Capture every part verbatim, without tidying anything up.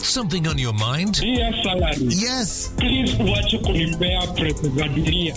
Got something on your mind? Dear salary. Yes. Please watch kunipea presa za dunia.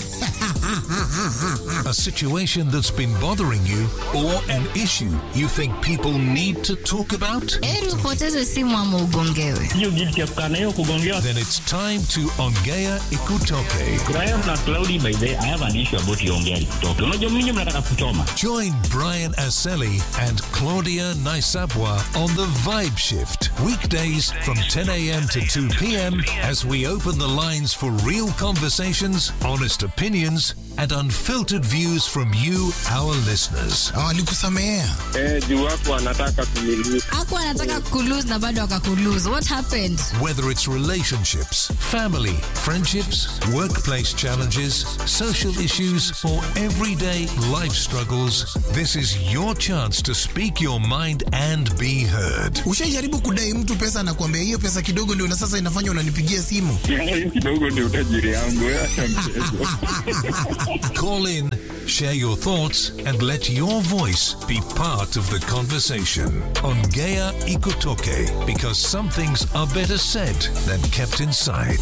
A situation that's been bothering you or an issue you think people need to talk about? Eri upoteze simu ama ugongewe. Hiyo guilty ya kana hiyo kugongewa. Then it's time to Ongea Ikutoke. Brian na Cloudy, by the way, I have an issue about you Ongea Ikutoke. Unajua mimi mnataka kuchoma. Join Brian Aseli and Claudia Naisabwa on the Vibe Shift. Weekdays from ten a.m. to two p.m. as we open the lines for real conversations, honest opinions, and unfiltered views from you, our listeners. Oh, alikusamea. Eh, juu wako anataka kumiliki. Ako anataka kulose na bado akakulose. What happened? Whether it's relationships, family, friendships, workplace challenges, social issues, or everyday life struggles, this is your chance to speak your mind and be heard. Ushajaribu kudai mtu pesa na kuambia hiyo pesa kidogo ndio na sasa inafanya unanipigia simu? Hiyo kidogo ndio utajiri yangu. Call in, share your thoughts, and let your voice be part of the conversation. Ongea Ikutoke, because some things are better said than kept inside.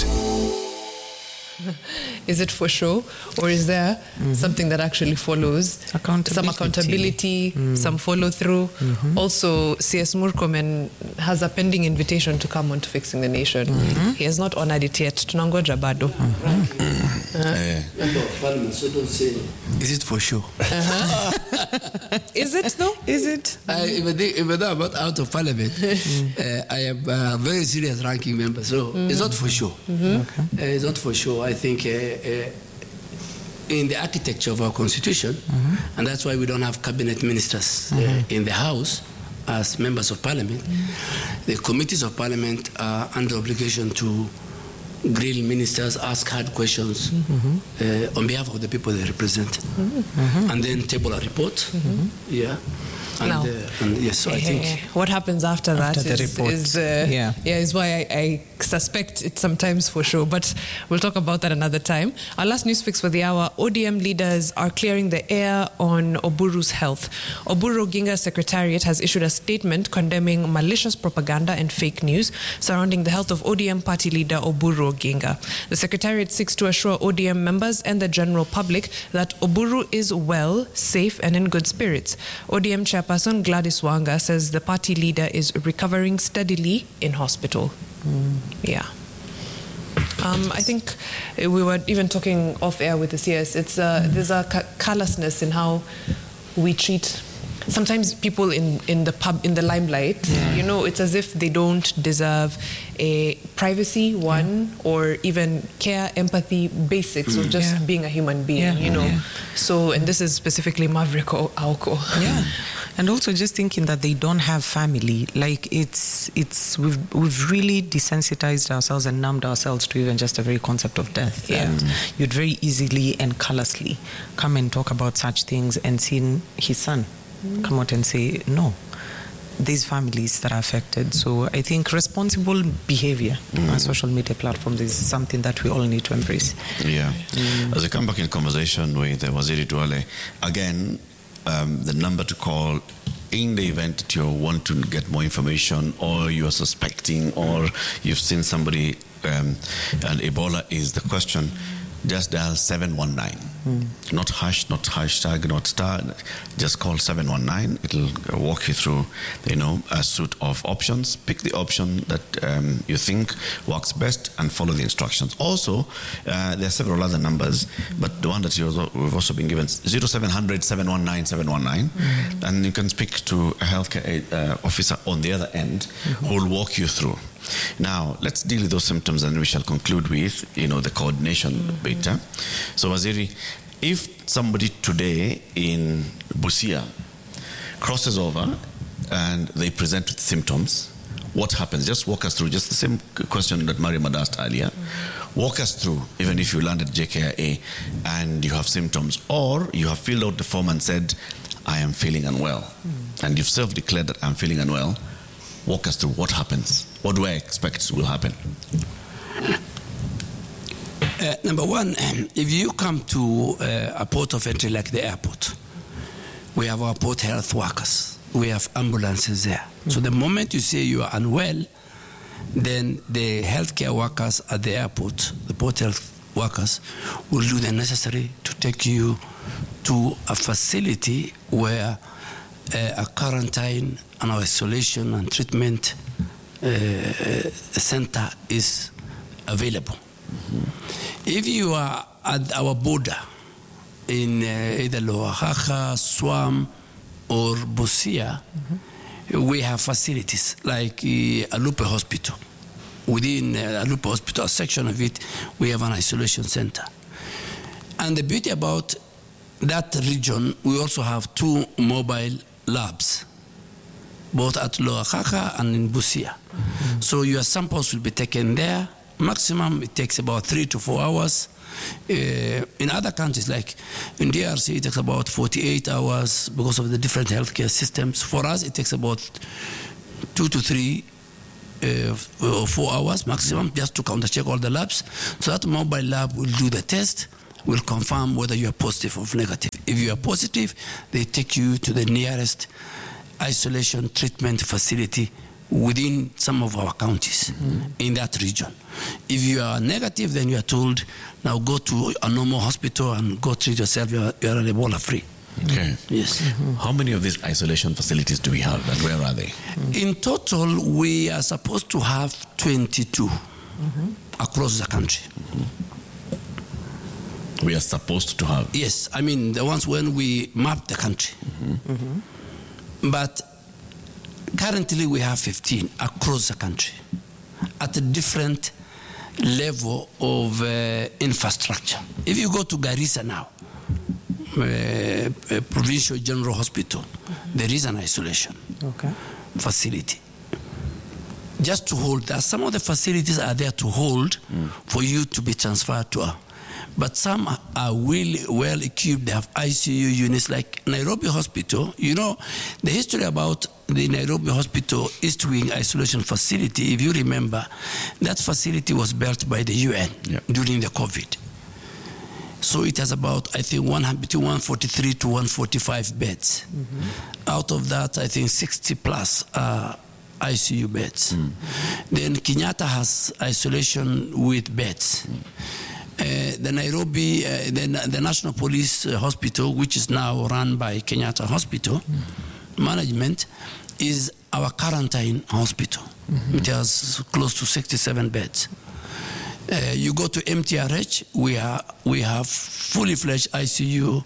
Is it for show, or is there mm-hmm. something that actually follows? Accountability. Some accountability, mm. some follow through. Mm-hmm. Also, C S Murkomen has a pending invitation to come on to Fixing the Nation. Mm-hmm. He has not honored it yet. Tunangoja bado. Mm-hmm. uh, Is it for show? Uh-huh. Is it though? Is it? Uh, even though, even though I'm not out of parliament, uh, I am a very serious ranking member, so mm-hmm. it's not for show. Mm-hmm. Okay. Uh, it's not for show. I think uh, uh, in the architecture of our constitution, mm-hmm. and that's why we don't have cabinet ministers mm-hmm. uh, in the House as members of parliament. Mm-hmm. The committees of parliament are under obligation to grill ministers, ask hard questions mm-hmm. uh, on behalf of the people they represent, mm-hmm. and then table a report. Mm-hmm. Yeah. And, now, uh, and yes, so I think what happens after, after that the is, report. is uh, yeah. yeah, is why I, I suspect it's sometimes for sure, but we'll talk about that another time. Our last news fix for the hour: O D M leaders are clearing the air on Oburu's health. Oburu Oginga Secretariat has issued a statement condemning malicious propaganda and fake news surrounding the health of O D M party leader Oburu Oginga. The Secretariat seeks to assure O D M members and the general public that Oburu is well, safe, and in good spirits. O D M Chairperson Gladys Wanga says the party leader is recovering steadily in hospital. Mm. Yeah. Um, I think we were even talking off air with the C S. It's uh, mm. there's a ca- callousness in how we treat sometimes people in, in the pub, in the limelight. Yeah. You know, it's as if they don't deserve a privacy, one, yeah. or even care, empathy, basics mm. of just yeah. being a human being, yeah. you know. Yeah. So, and this is specifically Maverick Aoko. Yeah. And also just thinking that they don't have family, like it's it's we've we've really desensitized ourselves and numbed ourselves to even just the very concept of death. Yeah. And you'd very easily and callously come and talk about such things and see his son mm. come out and say no. These families that are affected. So I think responsible behavior mm. on social media platforms is something that we all need to embrace. Yeah. Mm. As I come back in conversation with uh, Waziri Duale, again, um, the number to call in the event that you want to get more information or you are suspecting or you've seen somebody um, and Ebola is the question, just dial seven one nine. Mm. Not hash, not hashtag, not star. Just call seven one nine. It'll walk you through, you know, a suite of options. Pick the option that um, you think works best and follow the instructions. Also, uh, there are several other numbers, but the one that you've also been given, zero seven hundred, seven one nine, seven one nine. Mm. And you can speak to a healthcare uh, officer on the other end mm-hmm. who will walk you through. Now, let's deal with those symptoms and we shall conclude with, you know, the coordination mm-hmm. bit. Eh? So, Waziri, if somebody today in Busia crosses over and they present with symptoms, what happens? Just walk us through, just the same question that Mariam had asked earlier. Mm-hmm. Walk us through, even if you landed J K I A and you have symptoms, or you have filled out the form and said, I am feeling unwell, mm-hmm. and you've self-declared that I'm feeling unwell. Walk us through what happens. What do I expect will happen? Uh, number one, if you come to uh, a port of entry like the airport, we have our port health workers. We have ambulances there. Mm-hmm. So the moment you say you are unwell, then the healthcare workers at the airport, the port health workers, will do the necessary to take you to a facility where uh, a quarantine and isolation and treatment uh, center is available. Mm-hmm. If you are at our border in uh, either Lower Hakka, Swam, or Busia, mm-hmm. we have facilities like uh, Alupe Hospital. Within uh, Alupe Hospital, a section of it, we have an isolation center. And the beauty about that region, we also have two mobile labs, both at Lower Hakka and in Busia. Mm-hmm. So your samples will be taken there. Maximum, it takes about three to four hours. Uh, in other countries, like in D R C, it takes about forty-eight hours because of the different healthcare systems. For us, it takes about two to three uh, or four hours maximum just to counter check all the labs. So that mobile lab will do the test, will confirm whether you are positive or negative. If you are positive, they take you to the nearest isolation treatment facility within some of our counties mm-hmm. in that region. If you are negative, then you are told, now go to a normal hospital and go treat yourself. You are, you are Ebola free. Okay. Yes. Mm-hmm. How many of these isolation facilities do we have, and where are they? In total, we are supposed to have twenty-two mm-hmm. across the country. Mm-hmm. We are supposed to have? Yes. I mean, the ones when we map the country. Mm-hmm. Mm-hmm. But currently, we have fifteen across the country at a different level of uh, infrastructure. If you go to Garissa now, uh, uh, Provincial General Hospital, mm-hmm. there is an isolation okay. facility. Just to hold that. Some of the facilities are there to hold mm. for you to be transferred to a But some are really well equipped. They have I C U units like Nairobi Hospital. You know, the history about the Nairobi Hospital East Wing Isolation Facility, if you remember, that facility was built by the U N yeah. during the COVID. So it has about, I think, one, between one forty-three to one forty-five beds. Mm-hmm. Out of that, I think sixty plus are I C U beds. Mm. Then Kenyatta has isolation with beds. Mm. Uh, the Nairobi, uh, the, the National Police uh, Hospital, which is now run by Kenyatta Hospital mm-hmm. management, is our quarantine hospital. Mm-hmm. It has close to sixty-seven beds. Uh, you go to M T R H, we are we have fully fledged I C U,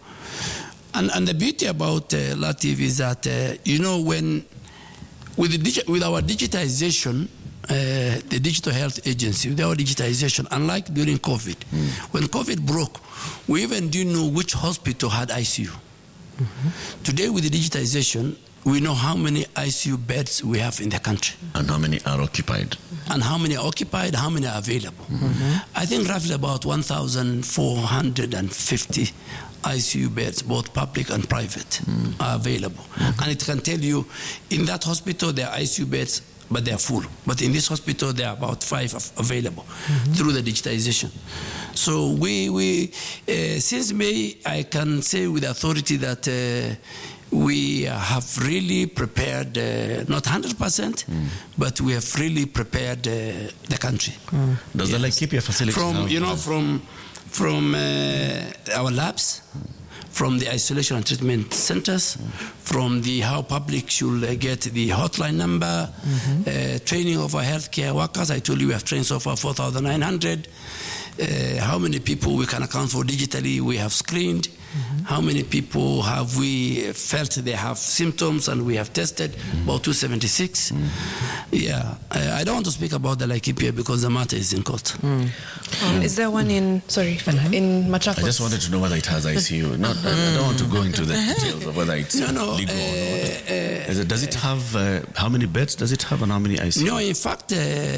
and and the beauty about uh, Latif is that uh, you know when with the digi- with our digitization. Uh, the Digital Health Agency, with our digitization, unlike during COVID, mm. when COVID broke, we even didn't know which hospital had I C U. Mm-hmm. Today, with the digitization, we know how many I C U beds we have in the country. And how many are occupied. And how many are occupied, how many are available. Mm-hmm. I think roughly about one thousand four hundred fifty I C U beds, both public and private, mm. are available. Mm-hmm. And it can tell you, in that hospital, there are I C U beds, but they are full. But in this hospital, there are about five available mm-hmm. through the digitization. So we, we uh, since May, I can say with authority that uh, we have really prepared, uh, not one hundred percent, mm. but we have really prepared uh, the country. Mm. Does yes. the Laikipia facility from have, you know from from uh, our labs? From the isolation and treatment centers, mm. from the how public should uh, get the hotline number, mm-hmm. uh, training of our healthcare workers. I told you we have trained so far four thousand nine hundred. Uh, how many people we can account for digitally we have screened. Mm-hmm. How many people have we felt they have symptoms and we have tested? Mm-hmm. About two seventy-six. Mm-hmm. Yeah, I, I don't want to speak about the Laikipia because the matter is in court. Mm. Um, mm. Is there one in, sorry, mm-hmm. in Machakos? I just wanted to know whether it has I C U. Not, I, I don't want to go into the details of whether it's no, no, legal uh, or not. Uh, Is it, does it have, uh, how many beds does it have and how many I C U? No, in fact, uh,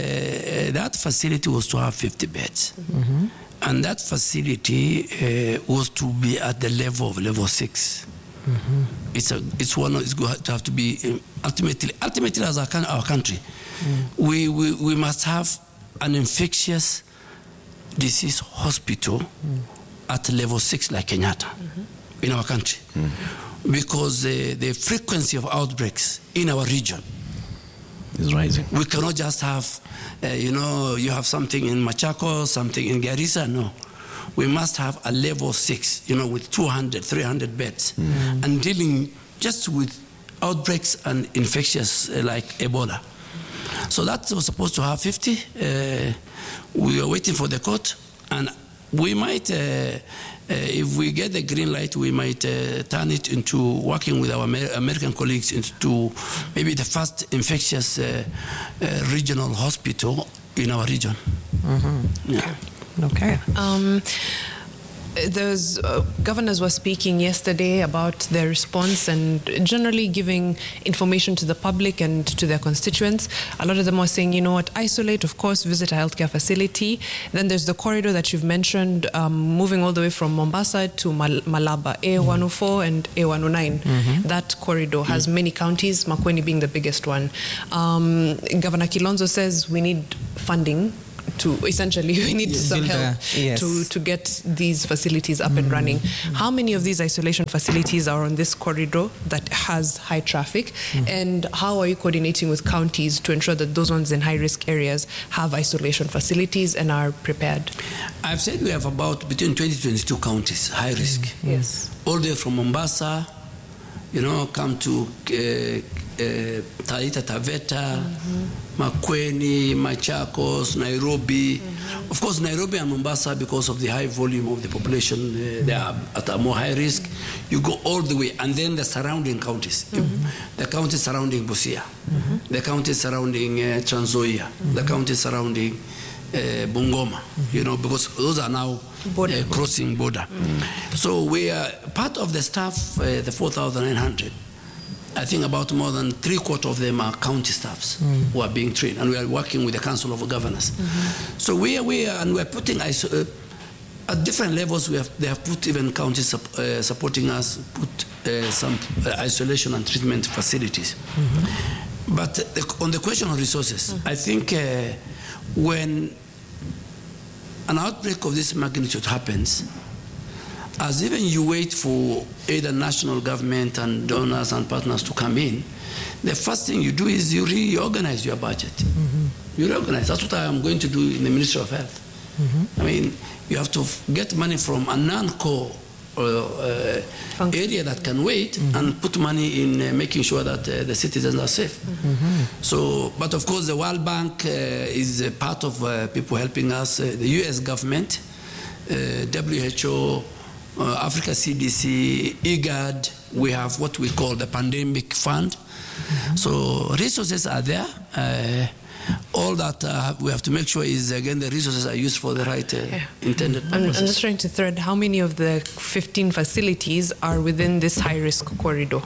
that facility was to have fifty beds. Mm-hmm. And that facility uh, was to be at the level of level six. Mm-hmm. It's a, it's one. It's going to have to be um, ultimately, ultimately as our, our country, mm. we, we we must have an infectious disease hospital mm. at level six like Kenyatta mm-hmm. in our country, mm. because uh, the frequency of outbreaks in our region is rising. We cannot just have, uh, you know, you have something in Machakos, something in Garissa. No. We must have a level six, you know, with two hundred, three hundred beds, mm. and dealing just with outbreaks and infectious uh, like Ebola. So that was supposed to have fifty. Uh, we are waiting for the court, and we might, uh, uh, if we get the green light, we might uh, turn it into working with our Amer- American colleagues into maybe the first infectious uh, uh, regional hospital in our region. Mm-hmm. Yeah. Okay. Um, There's, uh, governors were speaking yesterday about their response and generally giving information to the public and to their constituents. A lot of them were saying, you know what, isolate, of course, visit a healthcare facility. Then there's the corridor that you've mentioned, um, moving all the way from Mombasa to Mal- Malaba, A one oh four and A one oh nine. Mm-hmm. That corridor has mm-hmm. many counties, Makueni being the biggest one. Um, Governor Kilonzo says we need funding to essentially we need yes. some help yes. to, to get these facilities up mm. and running. Mm. How many of these isolation facilities are on this corridor that has high traffic? Mm. And how are you coordinating with counties to ensure that those ones in high-risk areas have isolation facilities and are prepared? I've said we have about between twenty to twenty-two counties, high risk. Mm. Yes. All the way from Mombasa, you know, come to uh, uh, Taita Taveta, mm-hmm. Makueni, Machakos, Nairobi. Mm-hmm. Of course, Nairobi and Mombasa, because of the high volume of the population, uh, they are at a more high risk. You go all the way, and then the surrounding counties, mm-hmm. the counties surrounding Busia, mm-hmm. the counties surrounding uh, Trans Nzoia, mm-hmm. the counties surrounding uh, Bungoma, mm-hmm. you know, because those are now border. Uh, crossing border. Mm-hmm. So we are part of the staff, uh, the four thousand nine hundred. I think about more than three quarters of them are county staffs mm. who are being trained, and we are working with the Council of Governors. Mm-hmm. So we are, we are, and we are putting uh, at different levels. We have they have put even counties uh, supporting us, put uh, some uh, isolation and treatment facilities. Mm-hmm. But the, on the question of resources, mm-hmm. I think uh, when an outbreak of this magnitude happens, as even you wait for either national government and donors and partners to come in, the first thing you do is you reorganize your budget. Mm-hmm. You reorganize. That's what I am going to do in the Ministry of Health. Mm-hmm. I mean, you have to get money from a non-core uh, uh, area that can wait mm-hmm. and put money in uh, making sure that uh, the citizens are safe. Mm-hmm. So, but of course, the World Bank uh, is a part of uh, people helping us. Uh, the U S government, uh, W H O, Uh, Africa C D C, IGAD, we have what we call the pandemic fund. Mm-hmm. So resources are there. Uh, all that uh, we have to make sure is, again, the resources are used for the right uh, yeah. intended purposes. I'm, I'm just trying to thread how many of the fifteen facilities are within this high-risk corridor?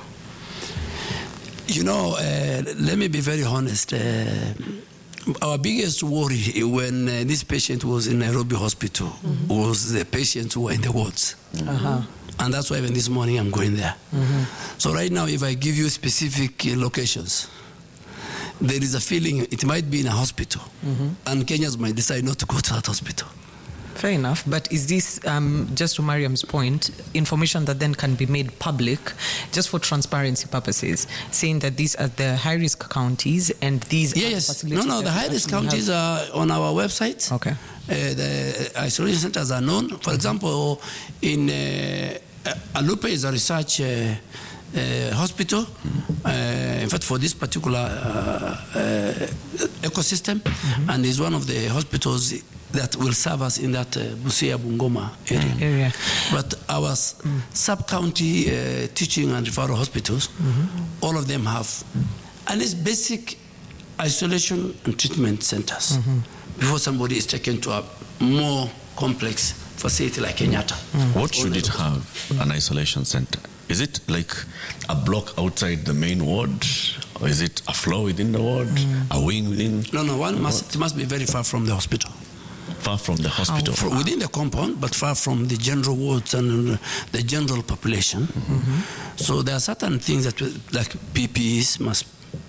You know, uh, let me be very honest. Uh, Our biggest worry when uh, this patient was in Nairobi Hospital mm-hmm. was the patients who were in the wards. Mm-hmm. Uh-huh. And that's why even this morning I'm going there. Mm-hmm. So right now, if I give you specific uh, locations, there is a feeling it might be in a hospital. Mm-hmm. And Kenyans might decide not to go to that hospital. Fair enough, but is this, um, just to Mariam's point, information that then can be made public just for transparency purposes, saying that these are the high-risk counties and these yes, are yes. facilities? No, no, the high-risk counties have... are on our website. Okay. Uh, the isolation centers are known. For mm-hmm. example, in uh, Alupe is a research uh, uh, hospital. Mm-hmm. Uh, in fact, for this particular uh, uh, ecosystem, mm-hmm. and is one of the hospitals that will serve us in that uh, Busia Bungoma area. Mm, area. But our mm. sub-county uh, teaching and referral hospitals, mm-hmm. all of them have at least basic isolation and treatment centers mm-hmm. before somebody is taken to a more complex facility like Kenyatta. Mm. What should it have, an isolation center? Is it like a block outside the main ward? Or is it a floor within the ward? Mm. A wing within? No, no, one must, it must be very far from the hospital. Far from the hospital? For, within the compound, but far from the general wards and the general population. Mm-hmm. So there are certain things that, like P P Es must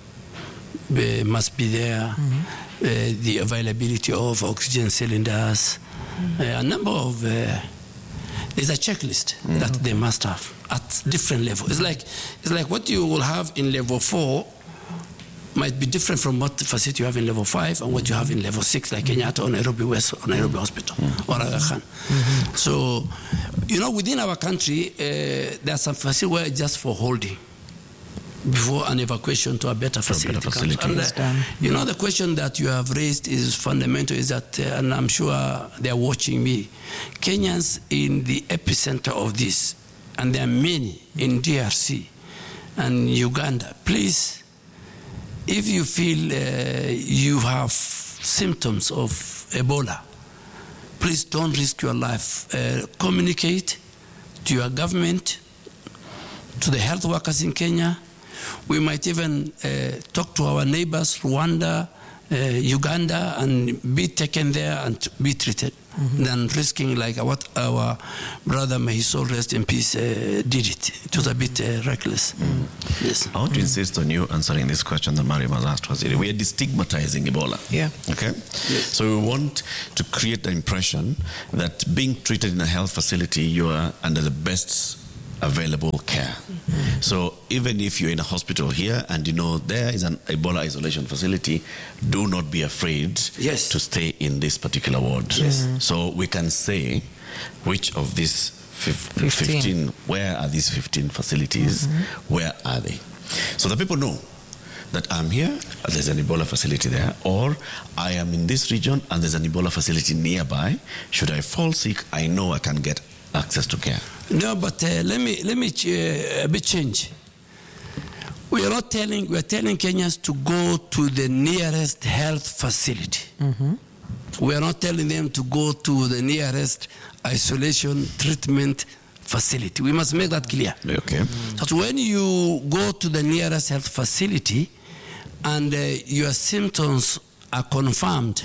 be, must be there, mm-hmm. uh, the availability of oxygen cylinders, mm-hmm. uh, a number of... Uh, there's a checklist mm-hmm. that they must have at different levels. It's like, it's like what you will have in level four might be different from what facility you have in level five and what you have in level six, like Kenyatta or Nairobi West or Nairobi Hospital mm-hmm. or Aga Khan. Mm-hmm. So, you know, within our country, uh, there are some facilities where it's just for holding before an evacuation to a better facility. Better facility. And, uh, you know, the question that you have raised is fundamental, is that, uh, and I'm sure they're watching me, Kenyans in the epicenter of this, and there are many in D R C and Uganda, please, if you feel uh, you have symptoms of Ebola, please don't risk your life. Uh, communicate to your government, to the health workers in Kenya. We might even uh, talk to our neighbors, Rwanda, uh, Uganda, and be taken there and be treated, mm-hmm. than risking like what our brother, may his soul rest in peace, uh, did it. It was a bit uh, reckless. Mm-hmm. Yes. I want to insist on you answering this question that Mariam has asked, Waziri. We are destigmatizing Ebola. Yeah. Okay? Yes. So we want to create the impression that being treated in a health facility, you are under the best available care. Mm-hmm. So even if you're in a hospital here and you know there is an Ebola isolation facility, do not be afraid yes. to stay in this particular ward. Yes. So we can say which of these fifteen, fifteen where are these fifteen facilities, mm-hmm. where are they? So the people know that I'm here, there's an Ebola facility there, or I am in this region and there's an Ebola facility nearby. Should I fall sick, I know I can get access to care. No, but uh, let me let me uh, a bit change. We are not telling we are telling Kenyans to go to the nearest health facility. Mm-hmm. We are not telling them to go to the nearest isolation treatment facility. We must make that clear. Okay. So when you go to the nearest health facility and uh, your symptoms are confirmed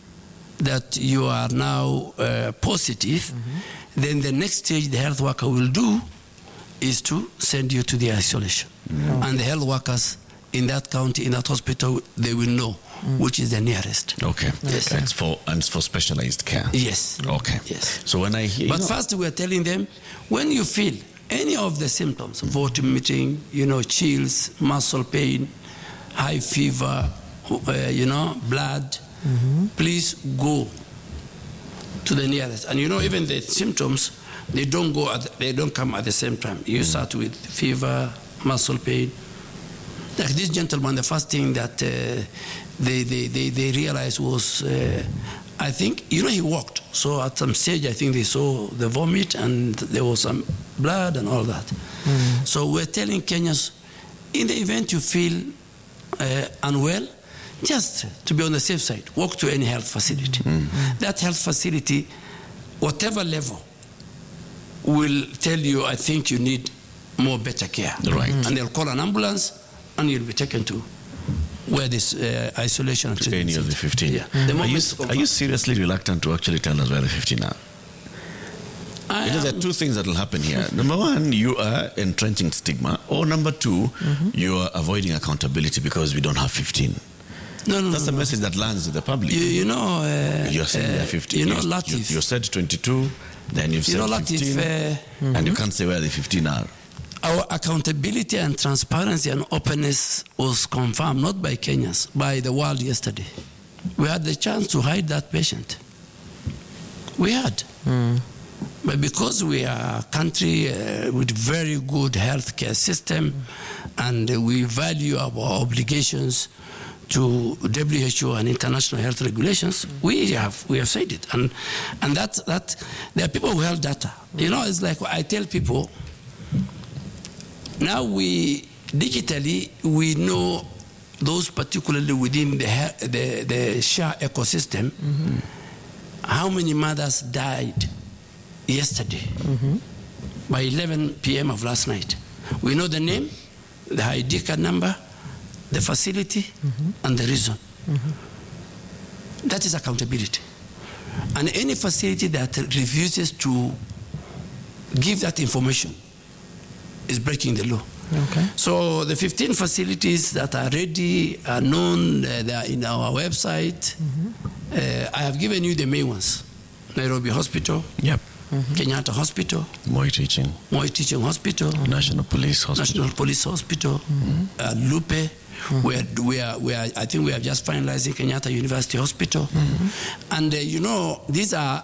that you are now uh, positive, mm-hmm. then the next stage the health worker will do is to send you to the isolation. Mm-hmm. And the health workers in that county, in that hospital, they will know mm. which is the nearest. Okay. Yes. Okay. It's for, and it's for specialized care. Yes. Okay. Yes. So when I hear... But you know, first we are telling them, when you feel any of the symptoms, vomiting, you know, chills, muscle pain, high fever, uh, you know, blood, mm-hmm. please go to the nearest. And you know, even the symptoms, they don't go at, they don't come at the same time. You mm-hmm. start with fever, muscle pain. Like this gentleman, the first thing that uh, they, they, they, they realized was, uh, I think, you know, he walked. So at some stage, I think they saw the vomit and there was some blood and all that. Mm-hmm. So we're telling Kenyans, in the event you feel uh, unwell, just to be on the safe side, walk to any health facility. Mm-hmm. That health facility, whatever level, will tell you, I think you need more better care. Right. Mm-hmm. And they'll call an ambulance and you'll be taken to where this uh, isolation and treatment. Any of the fifteen. Yeah. Mm-hmm. The are, you, are you seriously reluctant to actually tell us where the fifteen are? I Because there are two things that will happen here. Number one, you are entrenching stigma, or number two, mm-hmm. you are avoiding accountability because we don't have fifteen. No, no, That's no, the no. message that lands with the public. You, you know, uh, You're saying uh, there are fifteen. You know, you, Latif. you, you said twenty-two, then you've You said know, Latif, fifteen, uh, and mm-hmm. you can't say where the fifteen are. Our accountability and transparency and openness was confirmed not by Kenyans, by the world yesterday. We had the chance to hide that patient. We had. Mm. But because we are a country uh, with very good healthcare system mm. and uh, we value our obligations to W H O and international health regulations, mm. we have we have said it. And and that that there are people who have data. Mm. You know, it's like I tell people, now we digitally we know those particularly within the the, the S H A ecosystem, mm-hmm. how many mothers died yesterday mm-hmm. by eleven p.m. of last night. We know the name, the I D card number, the facility, mm-hmm. and the reason. Mm-hmm. That is accountability. And any facility that refuses to give that information is breaking the law. Okay. So the fifteen facilities that are ready are known, uh, they are in our website. Mm-hmm. Uh, I have given you the main ones. Nairobi Hospital. Yep. Mm-hmm. Kenyatta Hospital. Moi Teaching. Moi Teaching Hospital. Mm-hmm. National Police Hospital. National Police Hospital. Mm-hmm. uh, Lupe. Mm-hmm. We are, we are, we are, I think we are just finalizing Kenyatta University Hospital. Mm-hmm. And, uh, you know, these are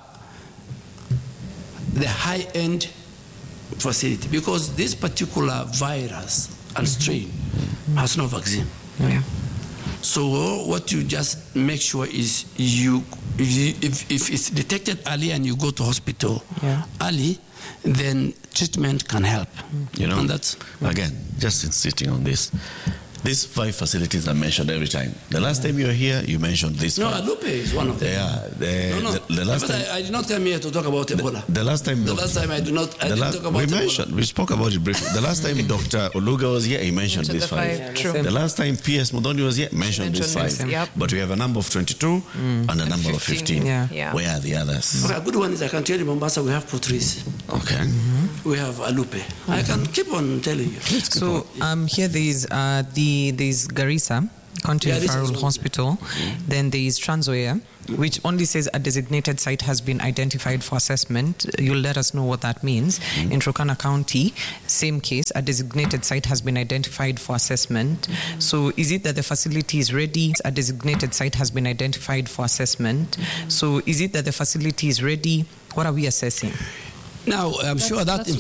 the high-end facility because this particular virus and strain mm-hmm. has no vaccine. Yeah. So what you just make sure is you, if, if it's detected early and you go to hospital yeah. early, then treatment can help. You know, and that's again, just insisting on this. These five facilities are mentioned every time. The last time you were here, you mentioned this. No, five. Alupe is one of them. Yeah, the, no, no. the, the last but time I, I did not come here to talk about Ebola. The, the last time, the Doctor last time I did not. I the didn't la- talk about we Ebola. mentioned, we spoke about it briefly. The last time Doctor Oluga was here, he mentioned Mentioned these the five. five, true. The last time P S Modoni was here, mentioned these Mentioned five. this, yep. But we have a number of twenty-two mm. and a number of fifteen. Yeah. Yeah. Where are the others? Okay, a good one is I can tell you, Mombasa, we have Potris. Okay. Mm-hmm. We have Alupe. Mm-hmm. I can keep on telling you. So um, here there is uh, the there is Garissa County Yeah, this Referral is- Hospital. Mm-hmm. Then there is Trans Nzoia, which only says a designated site has been identified for assessment. You'll let us know what that means. Mm-hmm. In Turkana County, same case, a designated site has been identified for assessment. Mm-hmm. So is it that the facility is ready? A designated site has been identified for assessment. Mm-hmm. So is it that the facility is ready? What are we assessing? Now, I'm sure that that's